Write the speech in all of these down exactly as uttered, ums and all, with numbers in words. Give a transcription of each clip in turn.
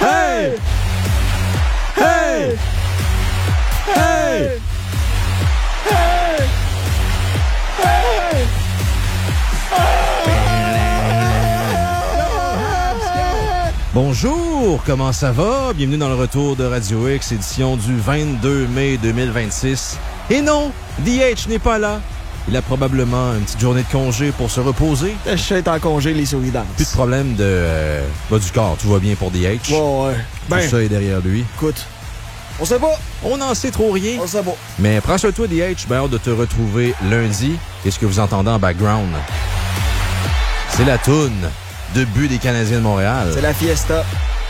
Hey! Hey! Hey! Hey! Hey! Bonjour, comment ça va? Bienvenue dans le retour de Radio X, édition du vingt-deux mai deux mille vingt-six. Et non, D H n'est pas là. Il a probablement une petite journée de congé pour se reposer. Je suis en congé, les souris dansent. Plus de problème de euh, bas du corps, tout va bien pour D H. Ouais, ouais. Ben, tout ça est derrière lui. Écoute, on sait pas. On n'en sait trop rien. On sait pas. Mais prends sur toi, D H, ben hâte de te retrouver lundi. Qu'est-ce que vous entendez en background? C'est la toune de but des Canadiens de Montréal. C'est la fiesta.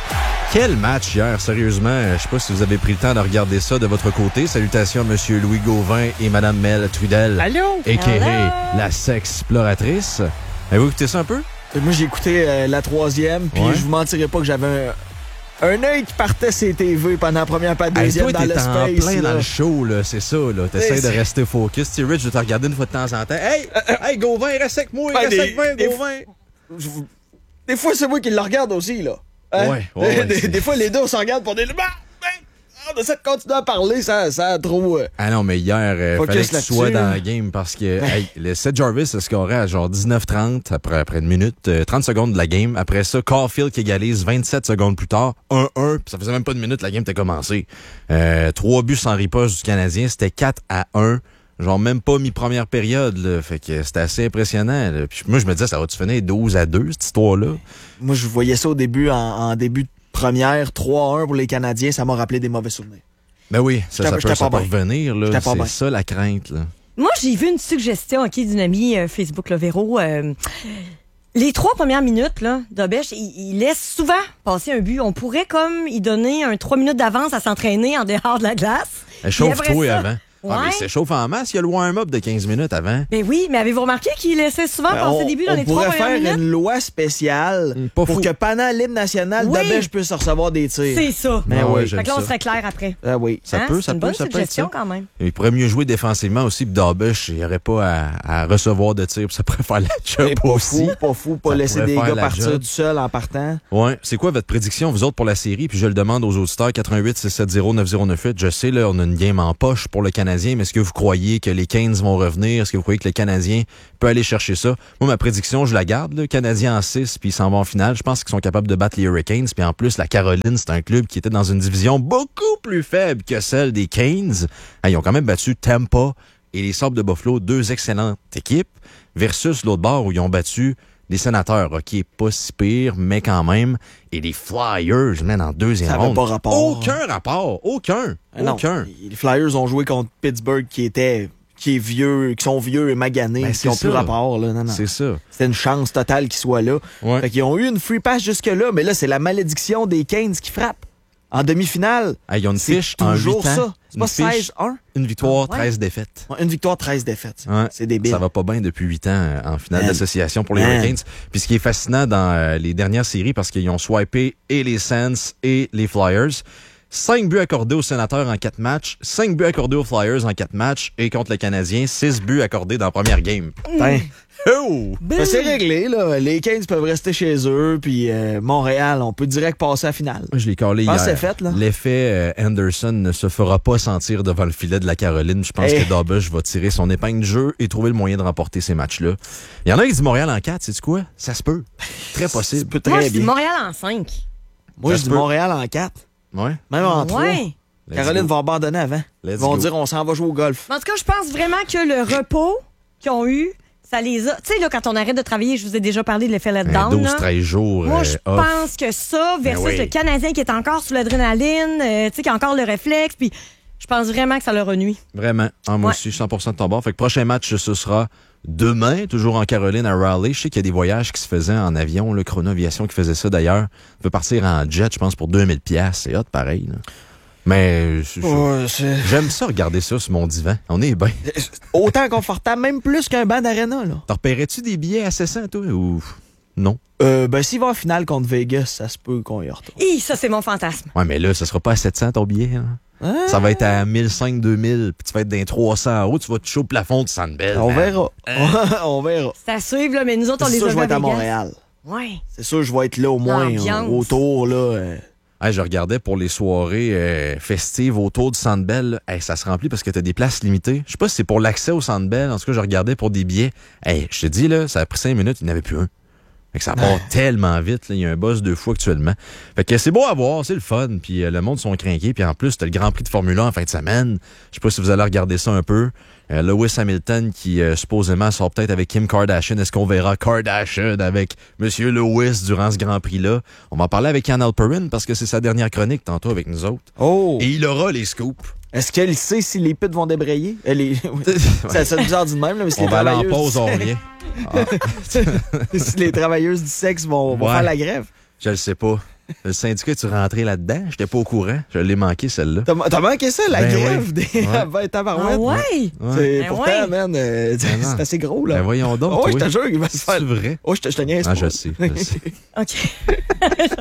Quel match hier, sérieusement. Je sais pas si vous avez pris le temps de regarder ça de votre côté. Salutations à M. Louis Gauvin et Mme Mel Trudel. Allô? A K A la sexploratrice. Avez-vous écouté ça un peu? Moi, j'ai écouté euh, la troisième, puis ouais. je vous mentirais pas que j'avais un, un œil qui partait ses T V pendant la première, pas la deuxième, hey, toi, dans le space. Toi, t'es en plein là. Dans le show, là, c'est ça, là. T'essaies de rester focus. Tu sais, Rich, de te regarder une fois de temps en temps. Hey, hey, Gauvin, il reste avec moi, il ben, reste avec moi, des, Gauvin. Des, des fois, c'est moi qui le regarde aussi, là. Hein? Ouais, ouais, ouais, des, des fois, les deux, on s'en regarde pour des... Bah, bah, on essaie de continuer à parler, ça, ça a trop... Euh... Ah non, mais hier, euh, fallait que tu sois dans la game parce que ben. hey, le Seth Jarvis a scoré à genre dix-neuf trente après, après une minute, euh, trente secondes de la game. Après ça, Caulfield qui égalise vingt-sept secondes plus tard, un un, puis ça faisait même pas une minute, la game était commencée. Euh, trois buts sans riposte du Canadien, c'était quatre à un. Genre même pas mi-première période, là. Fait que c'était assez impressionnant. Là. Puis moi, je me disais, ça va-tu finir douze à deux, cette histoire-là? Moi, je voyais ça au début, en, en début de première, trois à un pour les Canadiens. Ça m'a rappelé des mauvais souvenirs. Ben oui, ça, ça peut, ça peut revenir. Là. C'est bien. ça la crainte. Là. Moi, j'ai vu une suggestion okay, d'une amie euh, Facebook, là, Véro. Euh, les trois premières minutes là, d'Obèche, il, il laisse souvent passer un but. On pourrait comme y donner un trois minutes d'avance à s'entraîner en dehors de la glace. Chauffe-toi avant. Ouais. Ah, mais il s'échauffe en masse. Il y a le warm-up de quinze minutes avant. Ben oui, mais avez-vous remarqué qu'il laissait souvent ben passer on, des buts dans les trois premières minutes? On pourrait faire une loi spéciale Pas pour fou. que pendant l'hymne national, oui. Dobèche puisse recevoir des tirs. C'est ça. Mais ah oui. ouais, fait que là, on ça. serait clair après. Ah oui. Ça hein? peut, ça C'est une peut, bonne ça peut être suggestion ça. quand même. Il pourrait mieux jouer défensivement aussi, puis Dobèche, il n'y aurait pas à, à recevoir de tirs, puis ça pourrait faire la job pas aussi. Fou, pas fou, pas Ça laisser des gars partir job. du seul en partant. Ouais. C'est quoi votre prédiction, vous autres, pour la série? Puis je le demande aux auditeurs, quatre-vingt-huit six sept zéro neuf zéro neuf huit. Je sais, là, on a une game en poche pour le Canadien, mais est-ce que vous croyez que les Canes vont revenir? Est-ce que vous croyez que le Canadien peut aller chercher ça? Moi, ma prédiction, je la garde. Le Canadien en six, puis ils s'en vont en finale. Je pense qu'ils sont capables de battre les Hurricanes. Puis en plus, la Caroline, c'est un club qui était dans une division beaucoup plus faible que celle des Canes. Ah, ils ont quand même battu Tampa et les Sabres de Buffalo, deux excellentes équipes, versus l'autre bord où ils ont battu les Sénateurs. OK, pas si pire, mais quand même. Et les Flyers, man, en deuxième Ça ronde. n'avait pas rapport. Aucun rapport. Aucun. Ah non, Aucun. les Flyers ont joué contre Pittsburgh qui était... qui est vieux, qui sont vieux et maganés, ben, qui ont ça. plus rapport. Là. Non, non. C'est ça. C'était une chance totale qu'ils soient là. Ouais. Fait qu'ils ont eu une free pass jusque-là, mais là, c'est la malédiction des Canes qui frappe. En demi-finale, Ah, ils ont une c'est fiche en toujours huit ans. ça. C'est pas Une fiche, seize un? Une victoire, Ah, ouais. treize défaites. Ouais, une victoire, treize défaites. Ouais. C'est débile. Ça va pas bien depuis huit ans euh, en finale Man. d'association pour les Man. Hurricanes. Puis ce qui est fascinant dans euh, les dernières séries, parce qu'ils ont swipé et les Sens et les Flyers, cinq buts accordés aux Sénateurs en quatre matchs, cinq buts accordés aux Flyers en quatre matchs, et contre le Canadien, six buts accordés dans la première game. Ben, Oh! ben, c'est réglé, là. Les Canes peuvent rester chez eux, puis euh, Montréal, on peut direct passer à la finale. Je l'ai calé Je pense hier. que c'est fait, là. L'effet euh, Anderson ne se fera pas sentir devant le filet de la Caroline. Je pense Hey. que Dobèche va tirer son épingle du jeu et trouver le moyen de remporter ces matchs-là. Il y en a qui disent Montréal en quatre, sais-tu quoi? Ça se peut. Très possible. Peut très Moi, je dis bien. Montréal en cinq. Moi, Ça je se dis peut. Montréal en quatre. Ouais. Même en trois. Ouais. Let's Caroline go. va abandonner avant. Let's Ils vont go. dire on s'en va jouer au golf. En tout cas, je pense vraiment que le repos qu'ils ont eu, ça les a... Tu sais, là, quand on arrête de travailler, je vous ai déjà parlé de l'effet letdown. douze là. treize jours. Moi, euh, je off. pense que ça, versus Ben oui. le Canadien qui est encore sous l'adrénaline, euh, tu sais, qui a encore le réflexe, puis je pense vraiment que ça leur a nuit. Vraiment. Ah, moi Ouais. aussi, cent pour cent de ton bord. Fait que prochain match, ce sera demain, toujours en Caroline, à Raleigh. Je sais qu'il y a des voyages qui se faisaient en avion. Le Chrono Aviation qui faisait ça, d'ailleurs. On peut partir en jet, je pense, pour deux mille dollars. C'est hot, pareil. Là. Mais je- je- Ouais, c'est- j'aime ça, regarder ça sur mon divan. On est bien. Autant confortable, même plus qu'un banc d'arena, là. T'en repérais-tu des billets à sept cents, toi, ou non? Euh, ben, s'il va en finale contre Vegas, ça se peut qu'on y retourne. Hi, ça, c'est mon fantasme. Ouais, mais là, ça sera pas à sept cents ton billet. Hein? Ah, Ça va être à mille cinq cents, deux mille, puis tu vas être dans les trois cents en haut, tu vas toucher au plafond de Sandbell. on man. verra. on verra. C'est à suivre, là, mais nous autres, on C'est les sûr a que je vus vais être à Vegas. Montréal. Ouais. C'est sûr que je vais être là au moins, L'ambiance. au- autour, là. euh, Hey, je regardais pour les soirées euh, festives autour du Centre Bell. Hey, ça se remplit parce que tu as des places limitées. Je sais pas si c'est pour l'accès au Centre Bell. En tout cas, je regardais pour des billets. Hey, je te dis, là, ça a pris cinq minutes, il n'y en avait plus un. Fait que ça part tellement vite. Là. Il y a un buzz de fou actuellement. Fait que c'est beau à voir, c'est le fun. Puis euh, le monde sont crinqués. Puis en plus, t'as le Grand Prix de Formule un en fin de semaine. Je sais pas si vous allez regarder ça un peu. Euh, Lewis Hamilton qui euh, supposément sort peut-être avec Kim Kardashian. Est-ce qu'on verra Kardashian avec Monsieur Lewis durant ce Grand Prix-là? On va en parler avec Yann Alperin parce que c'est sa dernière chronique tantôt avec nous autres. Oh! Et il aura les scoops. Est-ce qu'elle sait si les putes vont débrayer? Elle est... Ça sonne bizarre du même, là, mais si on les va aller en travailleuses... pause, on revient. Ah. si les travailleuses du sexe vont, vont Ouais. faire la grève. Je le sais pas. Le syndicat, tu rentré là-dedans? J'étais pas au courant. Je l'ai manqué, celle-là. T'as, t'as manqué ça, la Ben grève oui. des Ouais. ouais. tabarouettes? Ah ouais? Ouais. C'est, Ben pourtant, ouais. man, euh, c'est, Ben non. c'est assez gros, là. Ben voyons donc. Oh, je toi. te jure qu'il va se faire... C'est vrai? Oh, je te, je te niaise Ah, pas. je sais. Je sais. OK.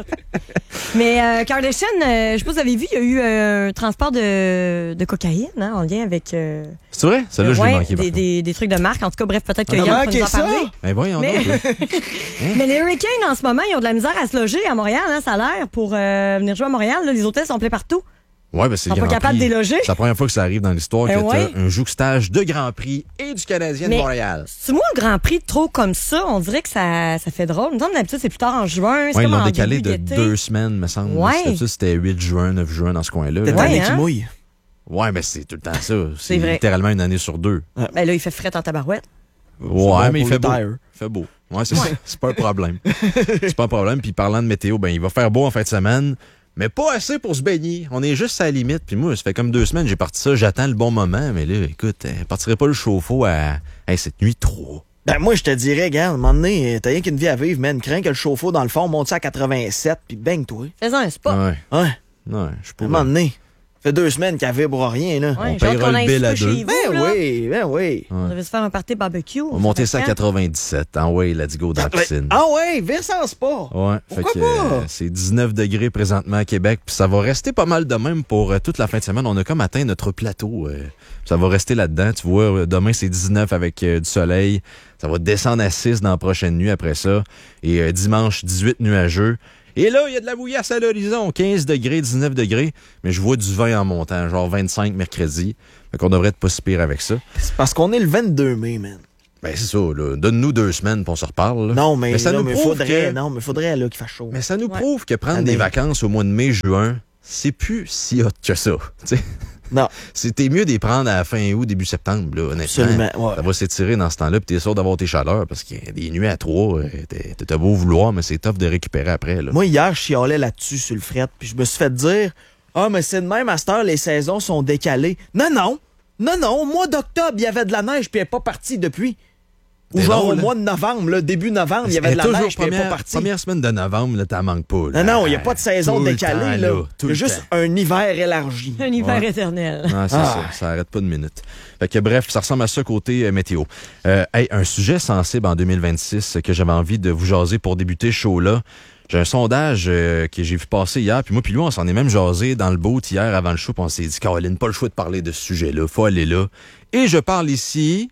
Mais euh, Kardashian, euh, je sais pas si vous avez vu, il y a eu euh, un transport de, de cocaïne hein, en lien avec euh, C'est vrai? Celle-là, je l'ai ouais, manqué. par des, contre. des, des trucs de marque. En tout cas, bref, peut-être que On a Yann va manqué nous en ça? parler. Ben voyons Mais- donc. là. Mais les Hurricanes, en ce moment, ils ont de la misère à se loger à Montréal, hein, ça a l'air, pour euh, venir jouer à Montréal. Là, les hôtels sont pleins partout. Ouais, ben c'est Ils sont le pas Grand capables de Prix. déloger. C'est la première fois que ça arrive dans l'histoire Ben que ouais. t'as un jouxtage de Grand Prix et du Canadien Mais- de Montréal. C'est moi, le Grand Prix trop comme ça, on dirait que ça, ça fait drôle. Il me semble d'habitude, c'est plus tard en juin. C'est Ouais, ils comme l'ont en décalé début de d'été. deux semaines, me semble. Ouais. C'était, c'était huit juin, neuf juin dans ce coin-là. T'es là. Ouais, tanné hein? qui mouille. Ouais, mais c'est tout le temps ça. C'est, C'est vrai. littéralement une année sur deux. Ben là, il fait fret en tabarouette. Ouais, bon mais il pour fait le beau. tire. Il fait beau. Ouais, c'est ça. C'est pas un problème. C'est pas un problème. Puis parlant de météo, ben il va faire beau en fin de semaine, mais pas assez pour se baigner. On est juste à la limite. Puis moi, ça fait comme deux semaines j'ai parti ça. J'attends le bon moment. Mais là, écoute, je partirai pas le chauffe-eau à hey, cette nuit trop. Ben, moi, je te dirais, regarde, à un moment donné, t'as rien qu'une vie à vivre, man. Crains que le chauffe-eau, dans le fond, monte ça à quatre-vingt-sept, puis baigne-toi. Fais-en un spot. Ouais. Ouais. Ouais, je À un pourrais. moment donné. Ça fait deux semaines qu'elle vibre rien, là. Ouais, On j'ai hâte paiera qu'on le aille bill à souper deux. chez vous, Ben là. oui, ben oui. On devait se faire un party barbecue. On va monter ça à quatre-vingt-dix-sept. Ah ouais, let's go dans la piscine. Ah ouais, vire sans spa. Ouais, fait Pourquoi que pas? euh, c'est dix-neuf degrés présentement à Québec, puis ça va rester pas mal de même pour euh, toute la fin de semaine. On a comme atteint notre plateau. euh, ça va rester là-dedans. Tu vois, euh, demain c'est dix-neuf avec euh, du soleil. Ça va descendre à six dans la prochaine nuit après ça. Et euh, dimanche, dix-huit nuageux. Et là, il y a de la bouillasse à l'horizon, quinze degrés, dix-neuf degrés. Mais je vois du vin en montant, genre vingt-cinq mercredi. Fait qu'on devrait être pas si pire avec ça. C'est parce qu'on est le vingt-deux mai, man. Ben c'est ça, là. Donne-nous deux semaines pour on se reparle. là. Non, mais, ça non, nous mais prouve faudrait, que- non, mais faudrait, là, qu'il fasse chaud. Mais ça nous Ouais. prouve que prendre Année. des vacances au mois de mai, juin, c'est plus si hot que ça. Tu sais. Non. C'était mieux d'y prendre à la fin août, début septembre, là, honnêtement. Absolument, ouais. Ça va s'étirer dans ce temps-là, puis t'es sûr d'avoir tes chaleurs, parce qu'il y a des nuits à trois, euh, t'es- t'as beau vouloir, mais c'est tough de récupérer après. Là. Moi, hier, je chialais là-dessus sur le fret, puis je me suis fait dire « Ah, mais c'est de même, à cette heure, les saisons sont décalées. » Non, non. Non, non. Au mois d'octobre, il y avait de la neige, puis elle n'est pas partie depuis. Ou C'est genre drôle, au hein? mois de novembre, là, début novembre, il y avait de la toujours neige, puis elle n'est première, pas partie. première semaine de novembre, là, t'en manques pas. Là. Non, non, il n'y a pas de saison Tout le décalée, temps, là. tout Il y le a juste temps. un hiver élargi. Un hiver Ouais. éternel. Ah, c'est Ah. ça, ça arrête pas de minute. Fait que bref, ça ressemble à ça côté euh, météo. Euh, hey, un sujet sensible en deux mille vingt-six que j'avais envie de vous jaser pour débuter ce show-là. J'ai un sondage euh, que j'ai vu passer hier, puis moi puis lui, on s'en est même jasé dans le boat hier avant le show, puis on s'est dit, Caroline, pas le choix de parler de ce sujet-là, faut aller là. Et je parle ici...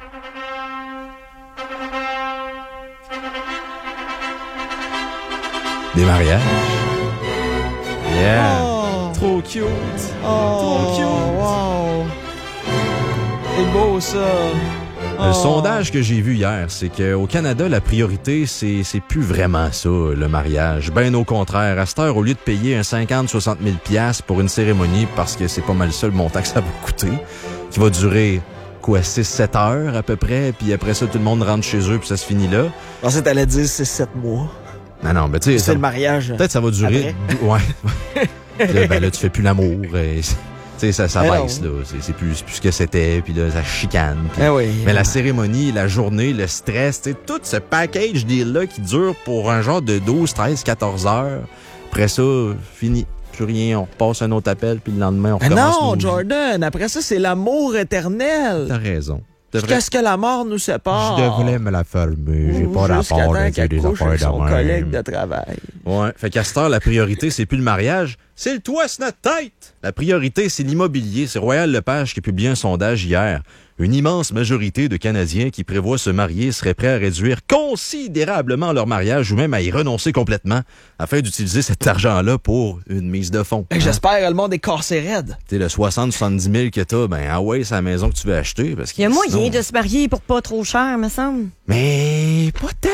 des mariages. Yeah! Oh, Trop cute! oh, Trop cute. wow. C'est beau, ça. Le Oh. sondage que j'ai vu hier, c'est qu'au Canada, la priorité, c'est, c'est plus vraiment ça, le mariage. Ben au contraire, à cette heure, au lieu de payer un cinquante à soixante mille piastres pour une cérémonie, parce que c'est pas mal ça le montant que ça va coûter, qui va durer, quoi, six sept heures à peu près, puis après ça, tout le monde rentre chez eux, puis ça se finit là. Je pensais que t'allais dire c'est sept mois. Non, non, mais tu sais, C'est ça- le mariage. peut-être ça va durer... Ouais. Puis là, ben là, tu fais plus l'amour. et Tu sais, ça, ça Mais baisse, non. là. C'est, c'est plus, c'est plus ce que c'était, puis là, ça chicane. puis- Ah oui. Mais la cérémonie, la journée, le stress, tu sais, tout ce package deal-là qui dure pour un genre de douze, treize, quatorze heures. Après ça, fini. Plus rien, on repasse un autre appel, puis le lendemain, on Mais recommence. non, nos vies. Jordan, après ça, c'est l'amour éternel. T'as raison. Devrais- Qu'est-ce que la mort nous sépare? Je devrais me la fermer. J'ai pas Jusqu'à rapport temps avec qu'elle des couche affaires avec son de collègue même. de travail. Ouais. Fait qu'à cette heure, la priorité, c'est plus le mariage, c'est le toit sur notre tête. La priorité, c'est l'immobilier. C'est Royal Lepage qui a publié un sondage hier. Une immense majorité de Canadiens qui prévoient se marier seraient prêts à réduire considérablement leur mariage ou même à y renoncer complètement afin d'utiliser cet argent-là pour une mise de fonds. Hein? J'espère que le monde est cassé raide. Tu sais, le soixante à soixante-dix mille que t'as, ben ah ouais, c'est la maison que tu veux acheter. Parce que Il y a moyen sinon... de se marier pour pas trop cher, me semble. Mais pas tant.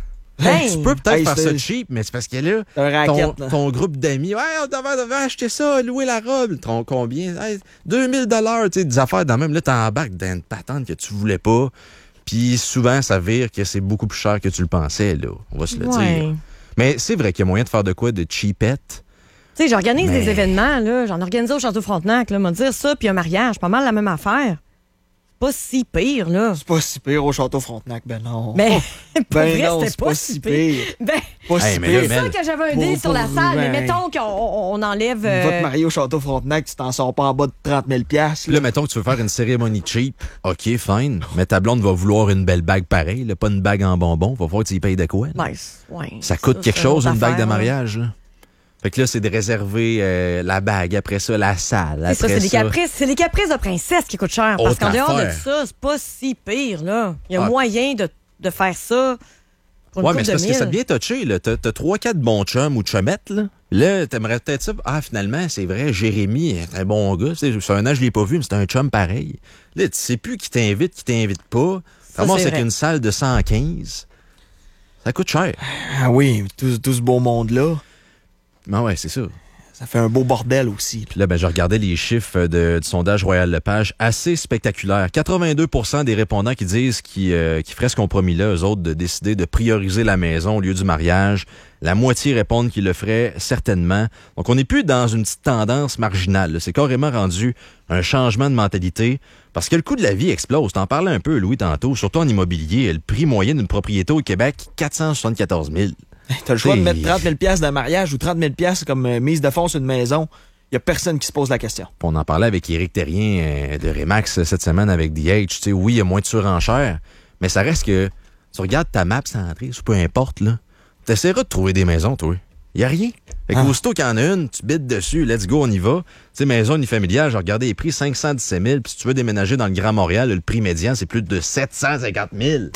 Ben, tu peux peut-être hey, faire c'est- ça cheap, mais c'est parce que là, Un ton, racket, là. ton groupe d'amis, ouais, on devait, devait acheter ça, louer la robe. Ton combien? Hey, deux mille dollars, tu sais, des affaires dans même. Là, t'embarques dans une patente que tu voulais pas. Puis souvent, ça vire que c'est beaucoup plus cher que tu le pensais, là. On va se le Ouais. dire. Mais c'est vrai qu'il y a moyen de faire de quoi de cheapette. Tu sais, j'organise Mais- des événements, là. J'en organise au Château Frontenac, là. M'a dire ça, puis un mariage, pas mal la même affaire. Pas si pire, là. C'est pas si pire au Château Frontenac, ben non. Mais, pour Ben vrai, non, c'était c'est pas, pas si si pire. pire. Ben, Pas Hey, si mais là, pire. c'est Mel- ça que j'avais un Pour- deal sur la pour- salle, mais ben- mettons qu'on on, on enlève... Va te euh, marier au Château Frontenac, tu t'en sors pas en bas de trente mille piastres. Puis là, mettons que tu veux faire une cérémonie cheap. OK, fine. Mais ta blonde va vouloir une belle bague pareille, là, pas une bague en bonbons. Va falloir que tu y payes de quoi? là? Nice. Ouais. Ça coûte Ça, quelque c'est chose, autre une bague de affaire, là. mariage. Là. Fait que là, c'est de réserver euh, la bague, après ça, la salle. C'est ça, Après c'est des caprices, c'est les caprices de princesse qui coûtent cher. Parce Autre qu'en dehors de affaire. ça, c'est pas si pire, là. Il y a Ah. moyen de, de faire ça pour une Ouais, couple mais c'est de parce que ça mille. devient touché. Là. T'as, t'as trois, quatre bons chums ou chummettes. Là, là t'aimerais peut-être ça. Ah, finalement, c'est vrai, Jérémy est un bon gars. Tu sais, sur un an, je l'ai pas vu, mais c'est un chum pareil. Là, tu sais plus qui t'invite, qui t'invite pas. Ça, Comment c'est c'est vrai. qu'une salle de cent quinze? Ça coûte cher. Ah oui, tout, tout ce beau monde-là, Mais ouais, c'est ça. ça fait un beau bordel aussi. Puis là, ben, je regardais les chiffres de, du sondage Royal Lepage, assez spectaculaire. quatre-vingt-deux pour cent des répondants qui disent qu'ils euh, qu'ils feraient ce compromis-là, eux autres, de décider de prioriser la maison au lieu du mariage. La moitié répondent qu'ils le feraient certainement. Donc, on n'est plus dans une petite tendance marginale. là. C'est carrément rendu un changement de mentalité parce que le coût de la vie explose. T'en parlais un peu, Louis, tantôt, surtout en immobilier. Le prix moyen d'une propriété au Québec, quatre cent soixante-quatorze mille. T'as le choix de C'est- mettre trente mille piastres de mariage ou trente mille piastres comme euh, mise de fonds sur une maison. Il y a personne qui se pose la question. Puis on en parlait avec Éric Terrien euh, de Remax euh, cette semaine avec D H. Tu sais, oui, il y a moins de surenchère, mais ça reste que tu regardes ta map centrée, peu importe, là. T'essaieras de trouver des maisons, toi. Il y a rien. Fait que Ah. aussitôt qu'il y en a une, tu bides dessus, let's go, on y va. Tu sais, maison unifamiliale, j'ai regardé les prix, cinq cent dix-sept mille, puis si tu veux déménager dans le Grand Montréal, le prix médian, c'est plus de sept cent cinquante mille.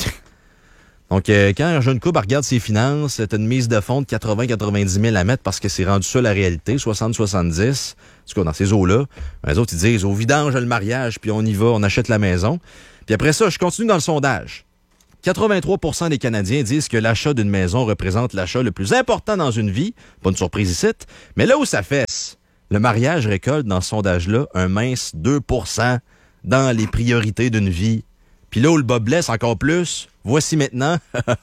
Donc, euh, quand un jeune couple regarde ses finances, t'as une mise de fonds de quatre-vingts à quatre-vingt-dix mille à mettre parce que c'est rendu ça la réalité, soixante à soixante-dix. En tout cas, dans ces eaux-là, les autres, ils disent au vidange, le mariage, puis on y va, on achète la maison. Puis après ça, je continue dans le sondage. quatre-vingt-trois pour cent des Canadiens disent que l'achat d'une maison représente l'achat le plus important dans une vie. Pas une surprise ici. Mais là où ça fesse, le mariage récolte dans ce sondage-là un mince deux pour cent dans les priorités d'une vie. Puis là où le bas blesse encore plus, voici maintenant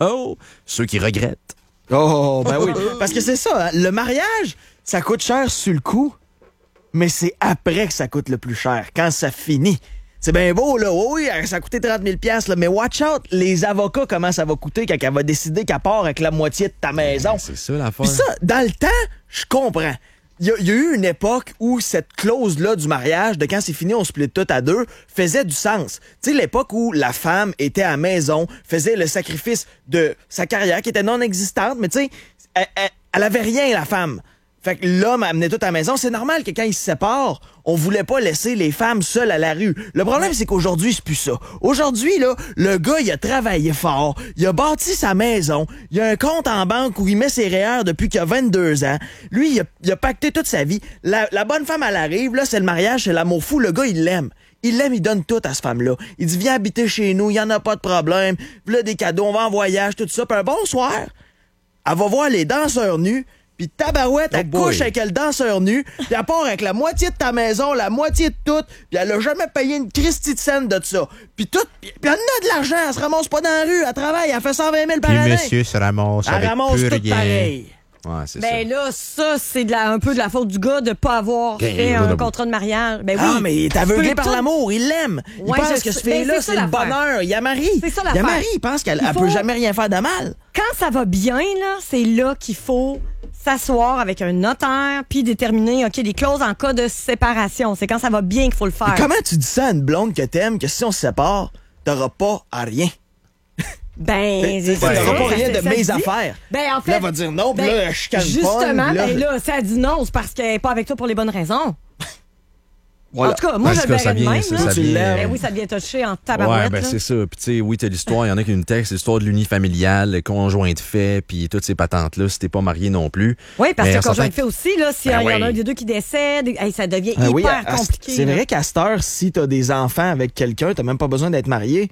ceux qui regrettent. Oh, ben oui. Parce que c'est ça, hein, le mariage, ça coûte cher sur le coup, mais c'est après que ça coûte le plus cher, quand ça finit. C'est bien beau, là. Oui, ça a coûté trente mille piastres, là, mais watch out, les avocats, comment ça va coûter quand elle va décider qu'elle part avec la moitié de ta maison. C'est ça l'affaire. Puis ça, dans le temps, je comprends. Il y, a- il y a eu une époque où cette clause-là du mariage, de quand c'est fini, on split tout à deux, faisait du sens. Tu sais, l'époque où la femme était à la maison, faisait le sacrifice de sa carrière qui était non existante, mais tu sais, elle, elle, elle avait rien, la femme. Fait que l'homme amenait tout à la maison. C'est normal que quand ils se séparent, on voulait pas laisser les femmes seules à la rue. Le problème, c'est qu'aujourd'hui, c'est plus ça. Aujourd'hui, là, le gars, il a travaillé fort. Il a bâti sa maison. Il a un compte en banque où il met ses R E E R depuis qu'il a vingt-deux ans. Lui, il a, il a pacté toute sa vie. La, la bonne femme, elle arrive. Là, c'est le mariage, c'est l'amour fou. Le gars, il l'aime. Il l'aime, il donne tout à cette femme-là. Il dit, viens habiter chez nous, il y en a pas de problème. Là, des cadeaux, on va en voyage, tout ça. Puis un bon soir, elle va voir les danseurs nus. Puis tabarouette, Oh elle boy. couche avec le danseur nu, puis elle part avec la moitié de ta maison, la moitié de tout, puis elle a jamais payé une Christie de scène de ça. Puis tout, puis elle en a de l'argent, elle se ramasse pas dans la rue, elle travaille, elle fait cent vingt mille par année. se ramasse Elle ramasse tout pareil. Ouais, c'est Ben là, ça, c'est de la- un peu de la faute du gars de pas avoir Ben, fait un là, contrat de mariage. Ben oui. Ah, mais il est Tu aveuglé peux par tout- l'amour, il l'aime. Il Ouais, pense je que sais. ce fille-là, Ben, c'est c'est ça le l'affaire. bonheur. Il y a Marie. C'est ça Il y a l'affaire. Marie, il pense qu'elle Il elle faut- peut jamais rien faire de mal. Quand ça va bien, là, c'est là qu'il faut s'asseoir avec un notaire puis déterminer, OK, les clauses en cas de séparation. C'est quand ça va bien qu'il faut le faire. Mais comment tu dis ça à une blonde que t'aimes, que si on se sépare, t'auras pas à rien? Ben, c'est T'auras ça, pas ça- rien de ça se mes dit. affaires. Ben, en fait. Là, elle va dire non, puis ben, là, je chicane pas. Justement, puis là, ben là, ça dit non, c'est parce qu'elle est pas avec toi pour les bonnes raisons. Voilà. En tout cas, moi, En je tout le cas, ça verrais de vient, même. ça, là. ça Tu vient- l'aimes. Ben oui, ça devient touché en Ouais, tabarouette. ben là. c'est ça. Puis tu sais, oui, t'as l'histoire. Il y en a qui ont une texte, l'histoire de l'unifamilial, le conjoint de fait, puis toutes ces patentes-là, si t'es pas marié non plus. Oui, parce Mais que en quand sortant- je fait aussi, là, s'il Ben y en a oui. un des deux qui décède, hey, ça devient Ah hyper oui, à- à- compliqué. c'est là. vrai qu'à cette heure, si t'as des enfants avec quelqu'un, t'as même pas besoin d'être marié.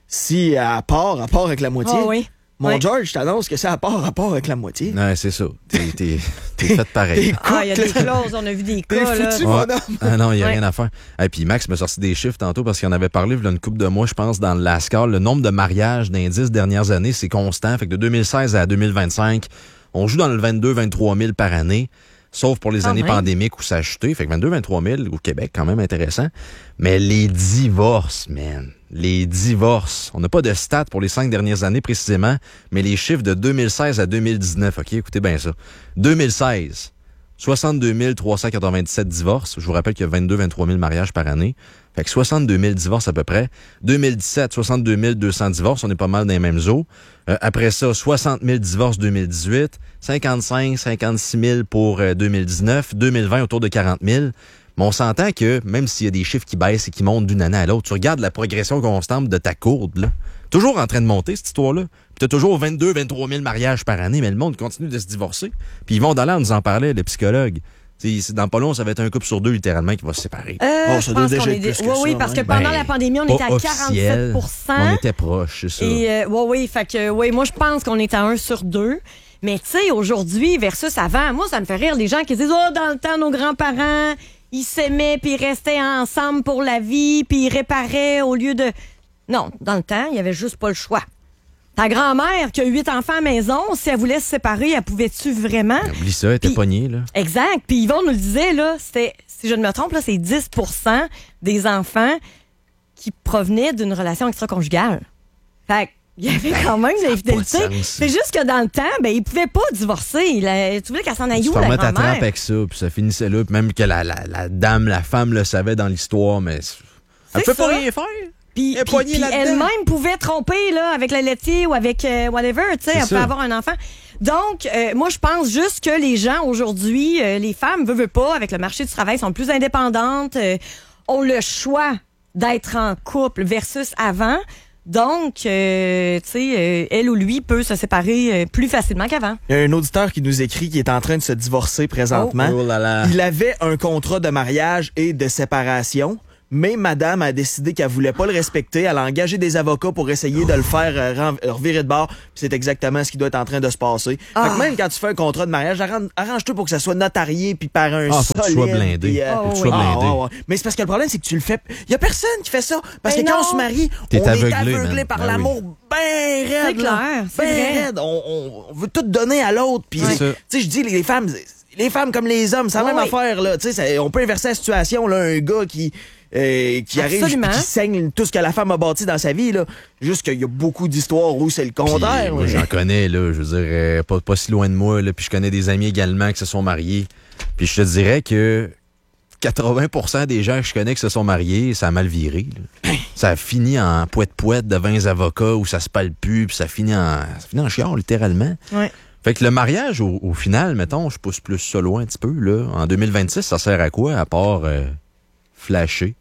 Si à part, à part avec la moitié. Ah oui. Mon Oui. George, je t'annonce que c'est à part, à part avec la moitié. Ouais, c'est ça. T'es, t'es, t'es fait pareil. Ah, il y a des clauses, on a vu des T'es cas. là. foutu, Ouais. mon homme. Ah non, il n'y a Ouais. rien à faire. Et puis Max m'a sorti des chiffres tantôt parce qu'il en avait parlé il y a une couple de mois, je pense, dans le Lascar. Le nombre de mariages dans les dix dernières années, c'est constant. Fait que de deux mille seize à deux mille vingt-cinq, on joue dans le vingt-deux à vingt-trois mille par année. Sauf pour les Quand années même. pandémiques où ça a chuté. Fait que vingt-deux à vingt-trois mille au Québec, quand même intéressant. Mais les divorces, man. Les divorces. On n'a pas de stats pour les cinq dernières années précisément, mais les chiffres de deux mille seize à deux mille dix-neuf. OK, écoutez bien ça. deux mille seize, soixante-deux mille trois cent quatre-vingt-dix-sept divorces. Je vous rappelle qu'il y a vingt-deux à vingt-trois mille mariages par année. Fait que soixante-deux mille divorces à peu près. deux mille dix-sept, soixante-deux mille deux cents divorces. On est pas mal dans les mêmes eaux. Euh, après ça, soixante mille divorces deux mille dix-huit. cinquante-cinq, cinquante-six mille pour euh, deux mille dix-neuf. deux mille vingt, autour de quarante mille. Mais on s'entend que même s'il y a des chiffres qui baissent et qui montent d'une année à l'autre, tu regardes la progression constante de ta courbe, là. Toujours en train de monter, cette histoire-là. Puis t'as toujours vingt-deux à vingt-trois mille mariages par année, mais le monde continue de se divorcer. Puis Yvon Dallaire nous en parlait, le psychologue. T'sais, c'est dans pas long, ça va être un couple sur deux, littéralement, qui va se séparer. Euh, Bon, je ça pense doit déjà qu'on est être des- plus que oui, oui, ça, parce hein. que pendant Ben, la pandémie, on Pas était à officiel, quarante-sept pour cent. On était proche, c'est ça. Et euh, ouais, oui, fait que oui, moi je pense qu'on est à un sur deux. Mais tu sais, aujourd'hui versus avant, moi ça me fait rire les gens qui disent oh dans le temps nos grands-parents ils s'aimaient puis ils restaient ensemble pour la vie puis ils réparaient au lieu de non dans le temps il y avait juste pas le choix. Ta grand-mère qui a huit enfants à la maison, si elle voulait se séparer, elle pouvait-tu vraiment? Oublie ça, elle était Puis- pognée, là. Exact. Puis Yvon nous le disait, là, c'était, si je ne me trompe, là, c'est dix pour cent des enfants qui provenaient d'une relation extra-conjugale. Fait qu'il y avait quand même de l'infidélité. pas de sens. C'est juste que dans le temps, ben, ils pouvaient pas divorcer. Il a- tu voulais qu'elle s'en aille Tu où, te la remettre à grand-mère? trappe avec ça, puis ça finissait là, puis même que la, la, la dame, la femme le savait dans l'histoire, mais elle C'est peut pas ça. rien faire. Puis, Elle est puis- poignée puis là-dedans. elle-même pouvait tromper là, avec le laitier ou avec euh, whatever, tu sais, C'est elle peut ça. avoir un enfant. Donc, euh, moi, je pense juste que les gens aujourd'hui, euh, les femmes, veulent, veulent pas, avec le marché du travail, sont plus indépendantes, euh, ont le choix d'être en couple versus avant. Donc, euh, tu sais, euh, elle ou lui peut se séparer euh, plus facilement qu'avant. Il y a un auditeur qui nous écrit qui est en train de se divorcer présentement. Oh là là. Il avait un contrat de mariage et de séparation, mais madame a décidé qu'elle voulait pas le respecter. Elle a engagé des avocats pour essayer de le faire euh, ren- revirer de bord. Puis c'est exactement ce qui doit être en train de se passer. Ah. Fait que même quand tu fais un contrat de mariage, arrange- arrange-toi pour que ça soit notarié puis par un Ah, faut que tu solide. sois blindé. puis, euh, Faut que tu sois ah, blindé. ouais, ouais. Mais c'est parce que le problème, c'est que tu le fais. Il y a personne qui fait ça. Parce Ben que quand non. on se marie, T'es on est aveuglé, aveuglé man. par Ben l'amour ben raide. C'est là. clair, c'est Ben vrai. raide. On, on- on veut tout donner à l'autre. Puis, C'est tu ça. sais, je dis, les femmes, les femmes comme les hommes, c'est la Ouais, même ouais. affaire, là. Tu sais, ça- on peut inverser la situation, là. Un gars qui, euh, qui arrive, Absolument. puis qui saigne tout ce que la femme a bâti dans sa vie, là. Juste qu'il y a beaucoup d'histoires où c'est le Puis, contraire. moi, là. j'en connais, là, je veux dire, euh, pas, pas si loin de moi, là, puis je connais des amis également qui se sont mariés. Puis je te dirais que quatre-vingts pour cent des gens que je connais qui se sont mariés, ça a mal viré. là. Ça a fini en poète-poète devant les avocats où ça se parle plus, puis ça finit en, ça finit en chiard, littéralement. Ouais. Fait que le mariage, au, au final, mettons, je pousse plus ça loin un petit peu, là. En deux mille vingt-six, ça sert à quoi, à part euh, flasher?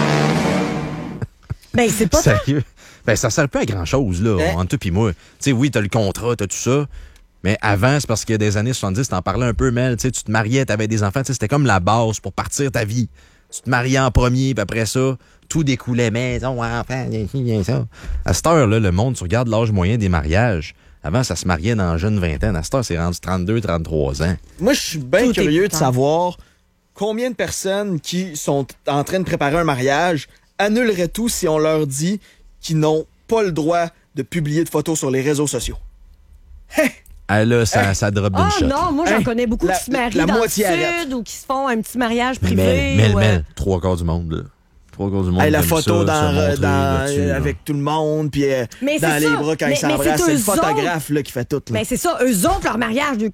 Ben, c'est pas tant. Sérieux? Ben, ça sert pas à grand-chose, là, Hein? entre toi pis moi. Tu sais, oui, t'as le contrat, t'as tout ça, mais avant, c'est parce qu'il y a des années soixante-dix, t'en parlais un peu, Mel, tu sais, tu te mariais, t'avais des enfants, tu sais, c'était comme la base pour partir ta vie. Tu te mariais en premier, puis après ça, tout découlait, maison, enfant, ça. À cette heure-là, le monde, tu regardes l'âge moyen des mariages. Avant, ça se mariait dans la jeune vingtaine. À cette heure, c'est rendu trente-deux, trente-trois ans. Moi, je suis bien Tout est curieux de temps. savoir combien de personnes qui sont en train de préparer un mariage annuleraient tout si on leur dit qu'ils n'ont pas le droit de publier de photos sur les réseaux sociaux. Ah là, ça, ça drop d'une Ah shot. non, moi j'en Hey, connais beaucoup la- qui se marient la dans moitié le arrête. sud ou qui se font un petit mariage Mais privé. Mel, Mel, ou, euh, Mel, trois quarts du monde, là. Trois quarts du monde. Hey, la aiment photo ça, dans, se euh, montrer dans- là-dessus, euh, là. avec tout le monde, puis euh, Mais dans c'est les ça. bras quand Mais- ils mais s'embrassent. c'est C'est le eux photographe là, qui fait tout. Là. Mais c'est ça, eux autres, leur mariage lui coûte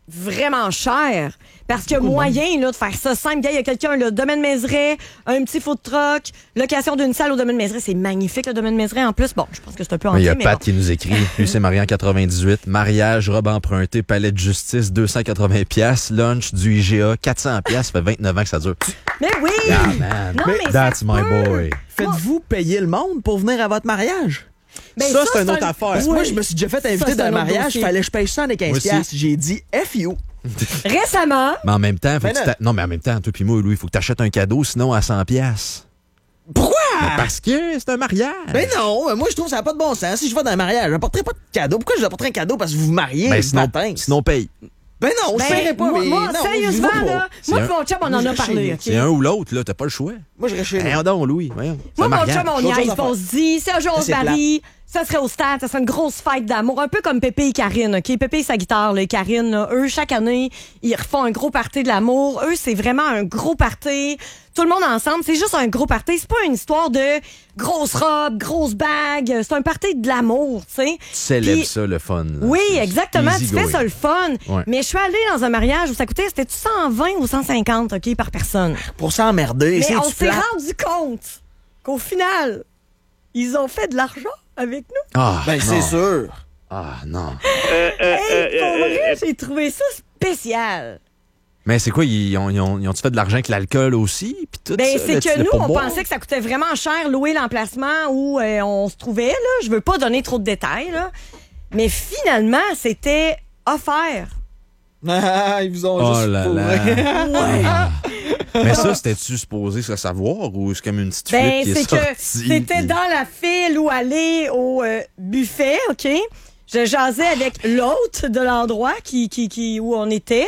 vraiment cher. Parce qu'il y a moyen là, de faire ça simple. Il y a quelqu'un, le domaine Mézeray, un petit food truck, location d'une salle au domaine Mézeray. C'est magnifique, le domaine Mézeray. En plus, bon, je pense que c'est un peu hanté. Il y a mais Pat bon. qui nous écrit. Lui, c'est marié en quatre-vingt-dix-huit. Mariage, robe empruntée, palais de justice, deux cent quatre-vingts piastres. Lunch du I G A, quatre cents piastres. Ça fait vingt-neuf ans que ça dure. Mais oui! Yeah, man. Non, mais That's ça my peut. boy. Faites-vous payer le monde pour venir à votre mariage? Ben, ça, c'est une autre un- affaire. Parce que Oui. moi, je me suis déjà fait Ça, inviter c'est dans un un autre mariage, dossier. il fallait que je paye soixante-quinze Moi aussi. piastres. J'ai dit F you. Récemment, Mais en même temps, faut Ben que tu non. t'a- non, mais en même temps, toi puis moi, Louis, il faut que tu achètes un cadeau, sinon à cent piastres. Pourquoi? Parce que c'est un mariage. Ben non, moi je trouve que ça n'a pas de bon sens. Si je vais dans un mariage, je n'apporterai pas de cadeau. Pourquoi je apporterai un cadeau parce que vous vous mariez Ben, le sinon, matin? sinon paye. Ben non, je ben, paierai pas. moi, mais moi, non, sérieusement, je vais pas. là, C'est moi un- et mon chum, on Moi, en je a vais parlé. chez OK? C'est un ou l'autre, là, t'as pas le choix. Moi je reste chez nous. Voyons donc, Louis. Voyons. C'est Moi, un mon mariage. chum, on Autre niaise, chose à puis on faire. se dit, si un jour on se C'est marie, ça serait au stade, ça serait une grosse fête d'amour, un peu comme Pépé et Karine, OK? Pépé et sa guitare, là, et Karine, là, eux, chaque année, ils refont un gros party de l'amour. Eux, c'est vraiment un gros party. Tout le monde ensemble, c'est juste un gros party. C'est pas une histoire de grosse robe, grosse bague. C'est un party de l'amour, tu sais. Tu célèbres Puis- ça, le fun. là. Oui, C'est exactement. easy Tu fais going. ça le fun. Ouais. Mais je suis allée dans un mariage où ça coûtait, c'était cent vingt ou cent cinquante, OK, par personne. Pour s'emmerder, Mais c'est on du s'est plat. rendu compte qu'au final, ils ont fait de l'argent avec nous. Ah, Ben c'est non. sûr. Ah, non. Hey, pour vrai, j'ai trouvé ça spécial. Mais c'est quoi, ils ont, ils ont, ils ont-tu fait de l'argent avec l'alcool aussi? Puis tout Ben, ça, c'est le- que le nous, on pourboire? pensait que ça coûtait vraiment cher louer l'emplacement où euh, on se trouvait. Là. Je veux pas donner trop de détails, là. Mais finalement, c'était offert. Ah, ils vous ont Oh juste là pour- là. Mais ça, c'était-tu supposé se savoir ou c'est comme une petite fuite Ben, qui est c'est que sortie? c'était puis- dans la file où aller au euh, buffet, OK? Je jasais avec l'hôte de l'endroit qui, qui, qui, où on était,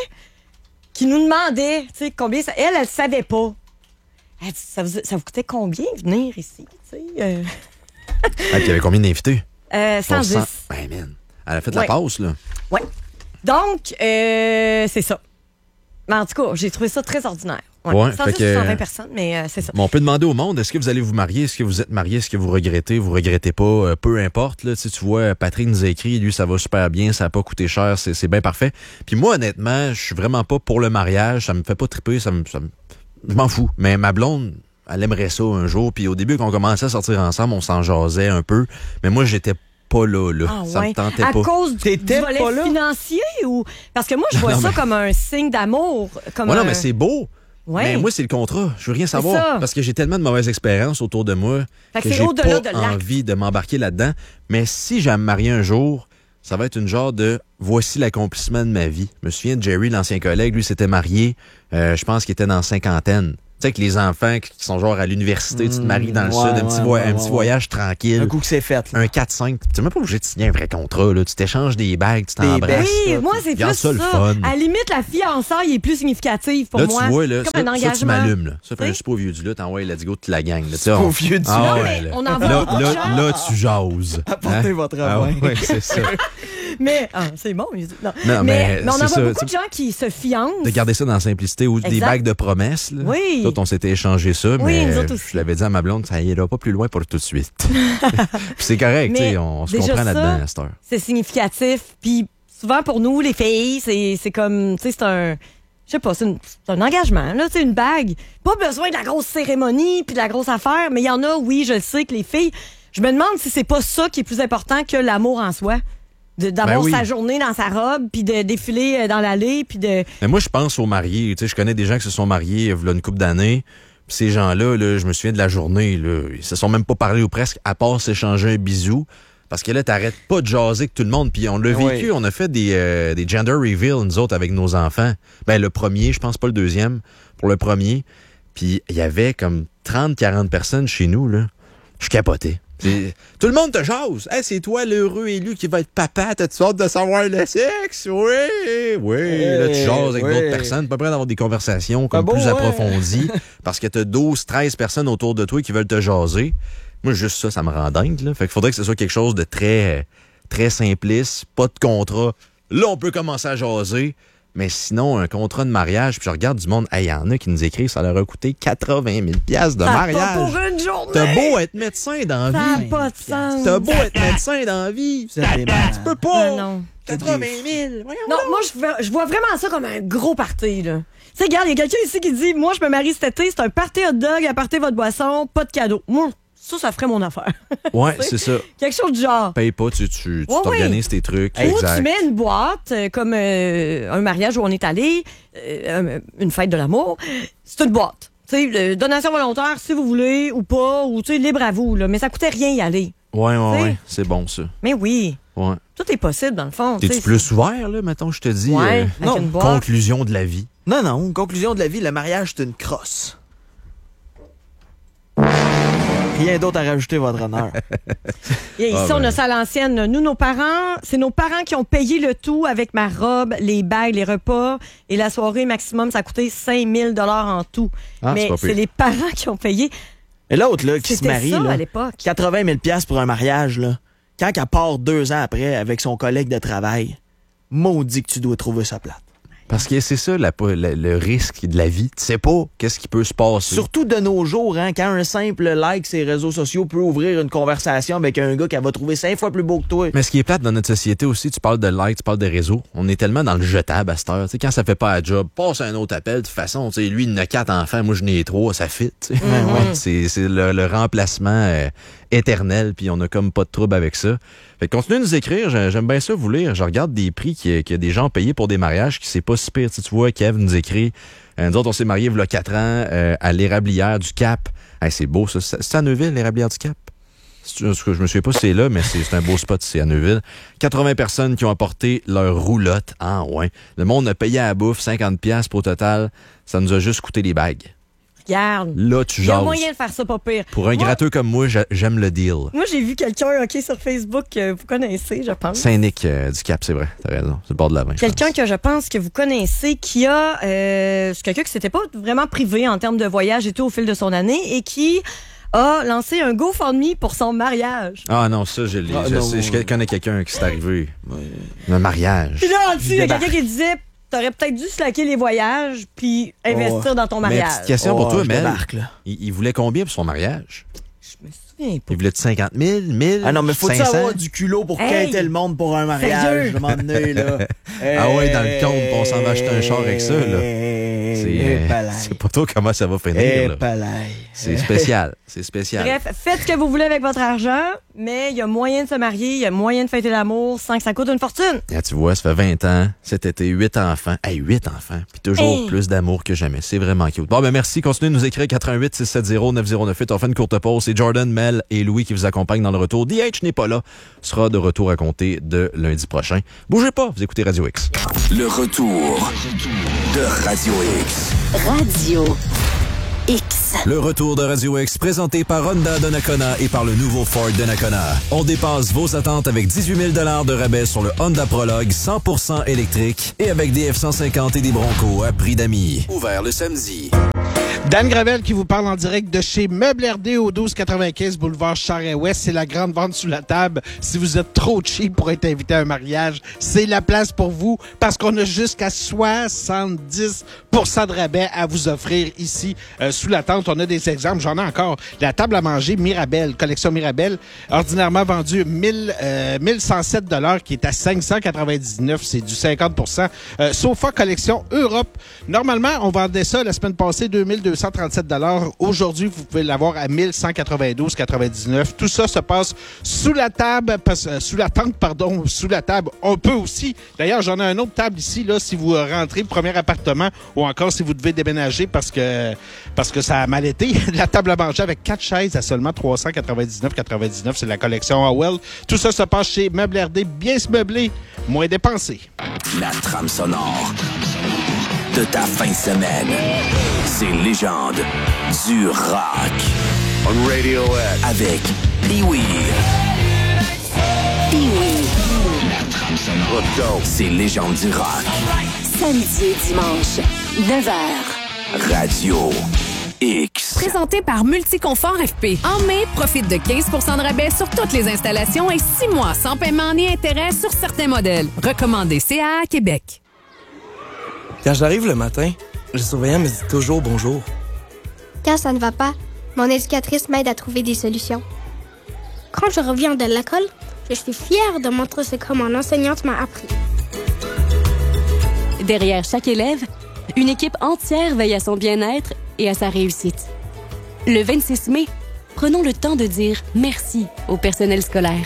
qui nous demandait, tu sais, combien ça... Elle, elle savait pas. Elle dit, ça vous, ça vous coûtait combien venir ici, tu sais? Euh, Ah, puis il y avait combien d'invités? euh, cent Pour dix. cent. Ben, man. Elle a fait Ouais. la passe, là. Ouais. Donc, euh, c'est ça. Mais en tout cas, j'ai trouvé ça très ordinaire. Ouais. Ouais, cent dix fait que- ou cent vingt personnes, mais euh, c'est ça. Bon, on peut demander au monde, est-ce que vous allez vous marier? Est-ce que vous êtes marié? Est-ce que vous regrettez? Vous regrettez pas? Euh, peu importe. Là, tu sais, tu vois, Patrick nous a écrit, lui, ça va super bien, ça n'a pas coûté cher, c'est, c'est bien parfait. Puis moi, honnêtement, je suis vraiment pas pour le mariage, ça me fait pas triper, ça me, ça me- je m'en fous. Mais ma blonde, elle aimerait ça un jour. Puis au début, quand on commençait à sortir ensemble, on s'en jasait un peu. Mais moi, j'étais pas là, là. Ah, ça ouais. me tentait à pas. cause du T'étais volet pas là? financier ou parce que moi je vois Non, ça mais- comme un signe d'amour, comme Ouais, non, un- mais c'est beau. Ouais. Mais moi, c'est le contrat. Je veux rien ça. savoir. Parce que j'ai tellement de mauvaises expériences autour de moi Fait que que c'est j'ai au-delà pas de l'acte. envie de m'embarquer là-dedans. Mais si j'ai à me marier un jour, ça va être une genre de voici l'accomplissement de ma vie. Je me souviens de Jerry, l'ancien collègue, lui s'était marié, euh, je pense qu'il était dans la cinquantaine. Tu sais, que les enfants qui sont genre à l'université, tu te maries dans le ouais, sud, un petit, ouais, voy- ouais, un petit ouais, voyage tranquille. Un coup que c'est fait. là. Un quatre cinq. Tu n'es même pas obligé de signer un vrai contrat. Là. Tu t'échanges des bagues, tu Des t'embrasses. Oui, ça, moi c'est Regarde plus ça, ça. le fun. À la limite la fiançailles est plus significative pour Là, moi. tu vois, là, comme ça, un ça, engagement. tu m'allumes. Là. Ça fait un T'sais? super vieux du là, t'envoies let's go toute la gang. Là, Super vieux du Ah, Non, ouais, mais là. on en voit là, beaucoup de là, gens. là, tu jases. Apportez votre Ah, vin. ouais, c'est ça. Mais ah, c'est bon. il- Non, Non, mais, mais mais on en c'est voit ça, beaucoup tu- de gens qui se fiancent. De garder ça dans la simplicité ou des Exact. bagues de promesses. Là. Oui. D'autres, on s'était échangé ça, Oui, mais nous autres aussi. je l'avais dit à ma blonde, ça ira pas plus loin pour tout de suite. Puis c'est correct, Mais tu sais, on se déjà comprend ça, là-dedans à cette heure. C'est significatif. Puis souvent pour nous, les filles, c'est, c'est comme, tu sais, c'est un, je sais pas, c'est, une- c'est un engagement, là, tu sais, une bague. Pas besoin de la grosse cérémonie puis de la grosse affaire, mais il y en a, oui, je le sais que les filles, je me demande si c'est pas ça qui est plus important que l'amour en soi. De, d'avoir Ben oui. sa journée dans sa robe, puis de défiler euh, dans l'allée, puis de... Mais moi, je pense aux mariés. Tu sais, je connais des gens qui se sont mariés il y a une couple d'années. Puis ces gens-là, là, je me souviens de la journée. Là, ils se sont même pas parlé ou presque, à part s'échanger un bisou. Parce que là, t'arrêtes pas de jaser avec tout le monde. Puis on l'a Oui. vécu, on a fait des, euh, des gender reveals, nous autres, avec nos enfants. Ben, le premier, je pense pas le deuxième, pour le premier. Puis il y avait comme trente quarante personnes chez nous, là. Je capotais. Puis, tout le monde te jase. Hey, c'est toi l'heureux élu qui va être papa. T'as-tu hâte de savoir le sexe? Oui, oui. Là, tu jases avec oui. d'autres personnes. Pas prêt d'avoir des conversations comme bon, plus ouais. approfondies. Parce que t'as douze, treize personnes autour de toi qui veulent te jaser. Moi, juste ça, ça me rend dingue. Là. Fait qu'il faudrait que ce soit quelque chose de très, très simpliste. Pas de contrat. Là, on peut commencer à jaser. Mais sinon, un contrat de mariage, puis je regarde du monde, il hey, y en a qui nous écrivent, ça leur a coûté quatre-vingt mille dollars de Ça mariage. pas pour une journée. T'as beau être médecin dans la Ça vie. n'a pas de sens. T'as beau être médecin dans la vie. Vous êtes des malades. Tu peux pas. Ah, non. quatre-vingt mille. Voyons Non, donc. moi, je vois, je vois vraiment ça comme un gros party, là. Tu sais, regarde, il y a quelqu'un ici qui dit, moi, je me marie cet été, c'est un party hot dog, apportez votre boisson, pas de cadeau. Moi, ça, ça ferait mon affaire. Ouais, c'est ça. Quelque chose du genre. Paye pas, tu, tu, tu Ouais, t'organises tes trucs. Ou exact. tu mets une boîte, euh, comme euh, un mariage où on est allé, euh, une fête de l'amour. C'est une boîte. Tu sais, euh, donation volontaire, si vous voulez, ou pas, ou tu sais, libre à vous, là. Mais ça coûtait rien y aller. Ouais, ouais, T'sais. ouais. C'est bon, ça. Mais oui, Ouais. tout est possible, dans le fond. T'es-tu t'sais. plus ouvert, là, mettons, je te dis? Ouais, euh, avec non, une boîte. conclusion de la vie. Non, non, conclusion de la vie, le mariage, c'est une crosse. Rien d'autre à rajouter, votre honneur. Et ici, Ah, on ben. a ça à l'ancienne. Nous, nos parents, c'est nos parents qui ont payé le tout avec ma robe, les bagues, les repas. Et la soirée maximum, ça a coûté cinq mille dollars en tout. Ah, Mais c'est pas c'est pire. les parents qui ont payé. Et l'autre, là, qui se C'était marie, ça, là, à l'époque. quatre-vingt mille dollars pour un mariage, là, quand elle part deux ans après avec son collègue de travail, maudit que tu dois trouver ça plate. Parce que c'est ça, la- le, le risque de la vie. Tu sais pas qu'est-ce qui peut se passer. Surtout de nos jours, hein, quand un simple like sur les réseaux sociaux peut ouvrir une conversation avec un gars qu'elle va trouver cinq fois plus beau que toi. Mais ce qui est plate dans notre société aussi, tu parles de likes, tu parles de réseaux. On est tellement dans le jetable à cette heure. Tu sais, quand ça fait pas un job, passe à un autre appel. De toute façon, tu sais, lui, il en a quatre enfants, moi, je n'ai trois, ça fit. tu sais. Mm-hmm. C'est, c'est le, le remplacement euh, éternel, puis on a comme pas de trouble avec ça. Fait que continuez de nous écrire, j'ai- j'aime bien ça vous lire. Je regarde des prix qu'il y a des gens payés pour des mariages qui c'est pas si pire. Tu sais, tu vois, Kev nous écrit. Euh, nous autres, on s'est mariés il y a quatre ans euh, à l'érablière du Cap. Hey, c'est beau, ça. C'est c'est à Neuville, l'érablière du Cap? C'est- en tout cas, je me souviens pas si c'est là, mais c'est c'est un beau spot, c'est à Neuville. quatre-vingts personnes qui ont apporté leur roulotte. Ah ouais. Le monde a payé à la bouffe cinquante dollars pour au total. Ça nous a juste coûté les bagues. Regarde. Là, tu Il y a jases. moyen de faire ça pas pire. Pour un Moi- gratteux comme moi, j'a- j'aime le deal. Moi, j'ai vu quelqu'un, OK, sur Facebook, que vous connaissez, je pense. Saint-Nic euh, du Cap, c'est vrai. T'as raison. C'est le bord de la main. Quelqu'un que je pense que vous connaissez, qui a... Euh, c'est quelqu'un qui s'était pas vraiment privé en termes de voyage et tout au fil de son année et qui a lancé un GoFundMe pour son mariage. Ah non, ça, je l'ai. Ah, je non. sais, je connais quelqu'un qui s'est arrivé. Un mariage. Puis là, en dessous, il y a débarque. quelqu'un qui disait, t'aurais peut-être dû slacker les voyages puis investir Oh. dans ton Mais mariage. petite question pour Oh, toi, je Mel. débarque, là. Il, il voulait combien pour son mariage? Je me souviens pas. Il voulait cinquante mille, mille, Ah non, mais faut-tu cinq cents? avoir du culot pour Hey! quitter le monde pour un mariage, Sérieux? à un moment donné, là? Ah ouais, dans le compte, on s'en va acheter un char avec ça, là. C'est Eh, euh, palaille. c'est pas trop comment ça va finir. Eh, là. palaille. C'est spécial. C'est spécial. Bref, faites ce que vous voulez avec votre argent, mais il y a moyen de se marier, il y a moyen de fêter l'amour sans que ça coûte une fortune. Là, tu vois, ça fait vingt ans, cet été, huit enfants. Hey, huit enfants. Puis toujours Hey. plus d'amour que jamais. C'est vraiment cute. Bon, ben merci. Continuez de nous écrire quatre-vingt-huit six sept zéro neuf zéro neuf huit. On fait une courte pause. C'est Jordan, Mel et Louis qui vous accompagnent dans le retour. D H n'est pas là. Sera de retour à compter de lundi prochain. Bougez pas. Vous écoutez Radio X. Le retour de Radio X. Radio X. Le retour de Radio X présenté par Honda Donnacona et par le nouveau Ford Donnacona. On dépasse vos attentes avec dix-huit mille dollars de rabais sur le Honda Prologue cent pour cent électrique et avec des F cent cinquante et des Broncos à prix d'amis. Ouvert le samedi. Dan Gravel qui vous parle en direct de chez Meubles R D au douze quatre-vingt-quinze boulevard Charest-Ouest. C'est la grande vente sous la table. Si vous êtes trop cheap pour être invité à un mariage, c'est la place pour vous parce qu'on a jusqu'à soixante-dix pour cent de rabais à vous offrir ici euh, sous la tente. On a des exemples. J'en ai encore. La table à manger Mirabelle, collection Mirabelle, ordinairement vendue mille, euh, mille cent sept dollars qui est à cinq cent quatre-vingt-dix-neuf. C'est du cinquante pour cent. Euh, Sofa collection Europe. Normalement, on vendait ça la semaine passée deux mille deux cent trente-sept dollars. Aujourd'hui, vous pouvez l'avoir à mille cent quatre-vingt-douze quatre-vingt-dix-neuf. Tout ça se passe sous la table, parce, euh, sous la tente, pardon, sous la table. On peut aussi. D'ailleurs, j'en ai une autre table ici, là, si vous rentrez, premier appartement, ou encore si vous devez déménager parce que, parce que ça a mal été. La table à manger avec quatre chaises à seulement trois cent quatre-vingt-dix-neuf quatre-vingt-dix-neuf. C'est la collection Howell. Tout ça se passe chez Meubles R D. Bien se meubler, moins dépensé. La trame sonore de ta fin de semaine. C'est Légende du rock. On Radio X. Avec Pee-Wee. Pee-Wee. Let's go. C'est Légende du rock. Samedi et dimanche, neuf heures. Radio X. Présenté par Multiconfort F P. En mai, profite de quinze pour cent de rabais sur toutes les installations et six mois sans paiement ni intérêt sur certains modèles. Recommandé C A A Québec. Quand j'arrive le matin, le surveillant me dit toujours bonjour. Quand ça ne va pas, mon éducatrice m'aide à trouver des solutions. Quand je reviens de l'école, je suis fière de montrer ce que mon enseignante m'a appris. Derrière chaque élève, une équipe entière veille à son bien-être et à sa réussite. Le vingt-six mai, prenons le temps de dire merci au personnel scolaire.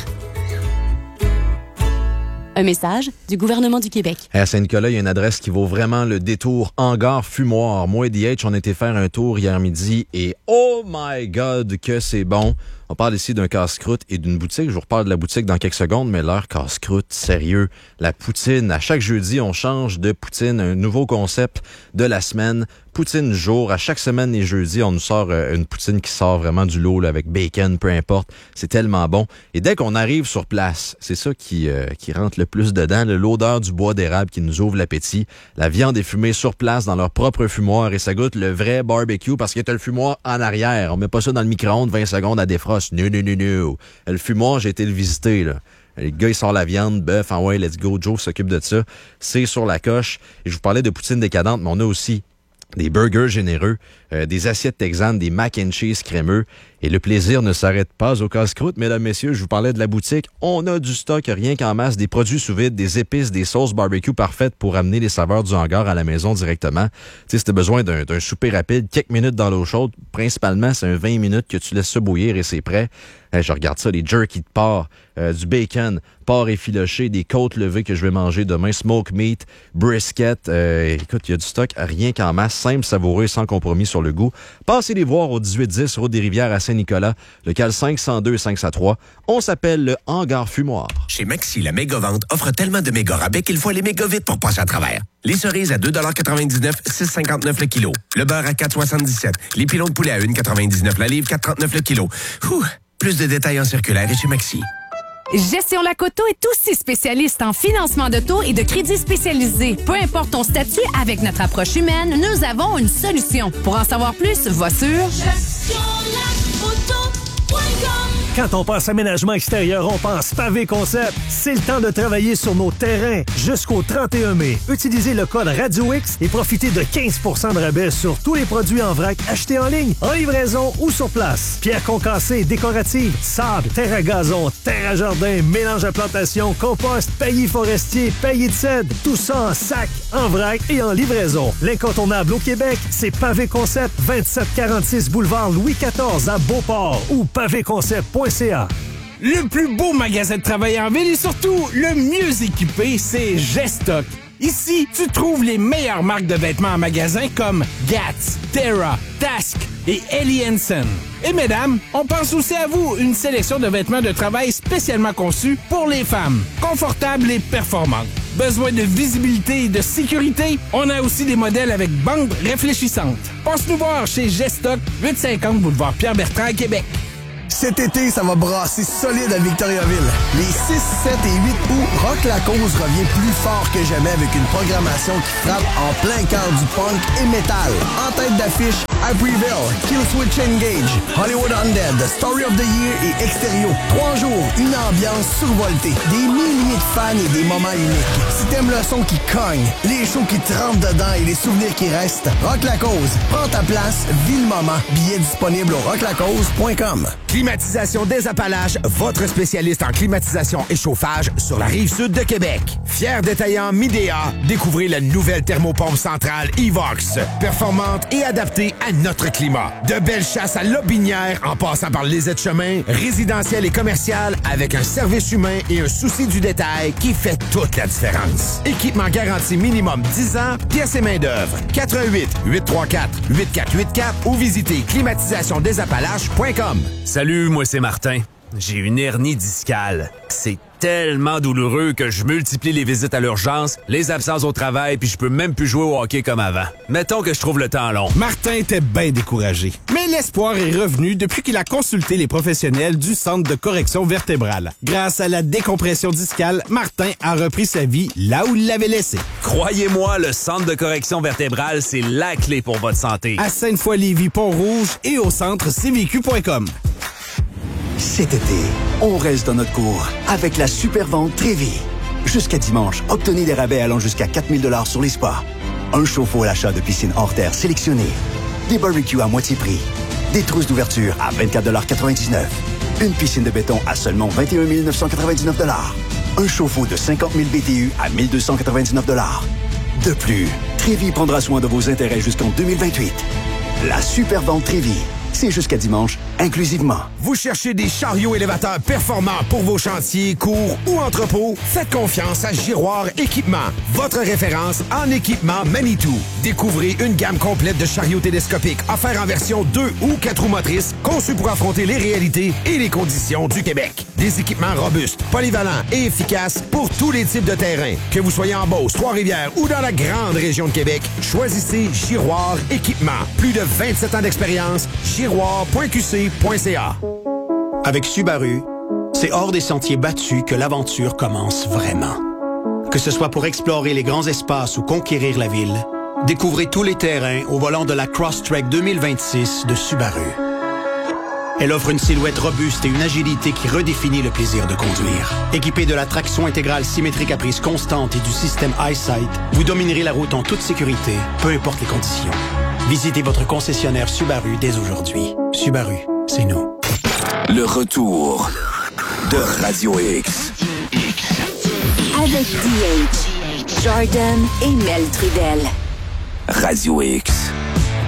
Un message du gouvernement du Québec. À Saint-Nicolas, il y a une adresse qui vaut vraiment le détour. Hangar Fumoir. Moi et D H, on a été faire un tour hier midi et oh my God que c'est bon. On parle ici d'un casse-croûte et d'une boutique. Je vous reparle de la boutique dans quelques secondes, mais leur casse-croûte, sérieux. La poutine. À chaque jeudi, on change de poutine. Un nouveau concept de la semaine. Poutine jour. À chaque semaine, les jeudis, on nous sort euh, une poutine qui sort vraiment du lot là, avec bacon, peu importe. C'est tellement bon. Et dès qu'on arrive sur place, c'est ça qui, euh, qui rentre le plus dedans. Là, l'odeur du bois d'érable qui nous ouvre l'appétit. La viande est fumée sur place dans leur propre fumoir et ça goûte le vrai barbecue parce qu'il y a le fumoir en arrière. On met pas ça dans le micro-ondes vingt secondes à défroster. Non, non, non, non. Le fumoir, j'ai été le visiter, là. Le gars, il sort la viande, bœuf, en ouais, let's go, Joe s'occupe de ça. C'est sur la coche. Et je vous parlais de poutine décadente, mais on a aussi des burgers généreux, euh, des assiettes texanes, des mac and cheese crémeux. Et le plaisir ne s'arrête pas au casse-croûte, mesdames, messieurs. Je vous parlais de la boutique. On a du stock, rien qu'en masse, des produits sous vide, des épices, des sauces barbecue parfaites pour amener les saveurs du hangar à la maison directement. Tu sais, si t'as besoin d'un, d'un souper rapide, quelques minutes dans l'eau chaude, principalement, c'est un vingt minutes que tu laisses ça bouillir et c'est prêt. Euh, je regarde ça, les jerky de porc, euh, du bacon, porc effiloché, des côtes levées que je vais manger demain, smoke meat, brisket. Euh, écoute, il y a du stock, rien qu'en masse, simple, savoureux et sans compromis sur le goût. Passez les voir au dix-huit dix, route des Rivières à Saint-Nicolas, local cinq cent deux cinq cent trois. On s'appelle le Hangar Fumoir. Chez Maxi, la méga-vente offre tellement de méga rabais qu'il faut aller méga vite pour passer à travers. Les cerises à deux quatre-vingt-dix-neuf, six cinquante-neuf le kilo. Le beurre à quatre soixante-dix-sept. Les pilons de poulet à un quatre-vingt-dix-neuf la livre, quatre trente-neuf le kilo. Ouh, plus de détails en circulaire et chez Maxi. Gestion Lac-Auto est aussi spécialiste en financement d'auto et de crédits spécialisés. Peu importe ton statut, avec notre approche humaine, nous avons une solution. Pour en savoir plus, va sur gestion lac auto point com. Quand on pense aménagement extérieur, on pense Pavé Concept. C'est le temps de travailler sur nos terrains jusqu'au trente et un mai. Utilisez le code Radio X et profitez de quinze pour cent de rabais sur tous les produits en vrac achetés en ligne, en livraison ou sur place. Pierre concassée, décorative, sable, terre à gazon, terre à jardin, mélange à plantation, compost, paillis forestier, paillis de cèdre. Tout ça en sac, en vrac et en livraison. L'incontournable au Québec, c'est Pavé Concept, vingt-sept quarante-six boulevard Louis quatorze à Beauport ou pavé concept point c a. Le plus beau magasin de travail en ville et surtout le mieux équipé, c'est Gestock. Ici, tu trouves les meilleures marques de vêtements en magasin comme Gats, Terra, Task et Ellie Hansen. Et mesdames, on pense aussi à vous, une sélection de vêtements de travail spécialement conçus pour les femmes, confortables et performantes. Besoin de visibilité et de sécurité? On a aussi des modèles avec bandes réfléchissantes. Passe nous voir chez Gestock, huit cent cinquante boulevard Pierre-Bertrand à Québec. Cet été, ça va brasser solide à Victoriaville. Les six, sept et huit août, Rock La Cause revient plus fort que jamais avec une programmation qui frappe en plein cœur du punk et métal. En tête d'affiche, Abbeville, Killswitch Engage, Hollywood Undead, The Story of the Year et Extérieur. Trois jours, une ambiance survoltée, des milliers de fans et des moments uniques. Si t'aimes le son qui cogne, les shows qui te rentrent dedans et les souvenirs qui restent, Rock La Cause, prends ta place, vis le moment. Billets disponibles au rock la cause point com. Climatisation des Appalaches, votre spécialiste en climatisation et chauffage sur la rive sud de Québec. Fier détaillant Midea, découvrez la nouvelle thermopompe centrale Evox, performante et adaptée à notre climat. De belles chasses à Lobinière en passant par les aides-chemins, résidentiel et commercial avec un service humain et un souci du détail qui fait toute la différence. Équipement garanti minimum dix ans, pièces et main-d'œuvre. quatre un huit, huit trois quatre, huit quatre huit quatre ou visitez climatisation des appalaches point com. Salut, moi c'est Martin. J'ai une hernie discale. C'est tellement douloureux que je multiplie les visites à l'urgence, les absences au travail, puis je peux même plus jouer au hockey comme avant. Mettons que je trouve le temps long. Martin était bien découragé. Mais l'espoir est revenu depuis qu'il a consulté les professionnels du Centre de correction vertébrale. Grâce à la décompression discale, Martin a repris sa vie là où il l'avait laissée. Croyez-moi, le Centre de correction vertébrale, c'est la clé pour votre santé. À Sainte-Foy-Lévis, Pont-Rouge et au centre c v q point com. Cet été, on reste dans notre cours avec la super vente Trévis. Jusqu'à dimanche, obtenez des rabais allant jusqu'à quatre mille dollars sur les sports. Un chauffe-eau à l'achat de piscine hors terre sélectionnée. Des barbecues à moitié prix. Des trousses d'ouverture à vingt-quatre quatre-vingt-dix-neuf. Une piscine de béton à seulement vingt et un mille neuf cent quatre-vingt-dix-neuf. Un chauffe-eau de cinquante mille B T U à mille deux cent quatre-vingt-dix-neuf. De plus, Trévi prendra soin de vos intérêts jusqu'en deux mille vingt-huit. La super vente Trévi, c'est jusqu'à dimanche, inclusivement. Vous cherchez des chariots élévateurs performants pour vos chantiers, cours ou entrepôts? Faites confiance à Giroir Équipement, votre référence en équipement Manitou. Découvrez une gamme complète de chariots télescopiques offerts en version deux ou quatre roues motrices, conçus pour affronter les réalités et les conditions du Québec. Des équipements robustes, polyvalents et efficaces pour tous les types de terrains. Que vous soyez en Beauce, Trois-Rivières ou dans la grande région de Québec, choisissez Giroir Équipement. Plus de vingt-sept ans d'expérience, giroir point q c point c a. Avec Subaru, c'est hors des sentiers battus que l'aventure commence vraiment. Que ce soit pour explorer les grands espaces ou conquérir la ville, découvrez tous les terrains au volant de la Crosstrek deux mille vingt-six de Subaru. Elle offre une silhouette robuste et une agilité qui redéfinit le plaisir de conduire. Équipée de la traction intégrale symétrique à prise constante et du système EyeSight, vous dominerez la route en toute sécurité, peu importe les conditions. Visitez votre concessionnaire Subaru dès aujourd'hui. Subaru, c'est nous. Le retour de Radio X. Avec D H, Jordan et Mel Trudel. Radio X.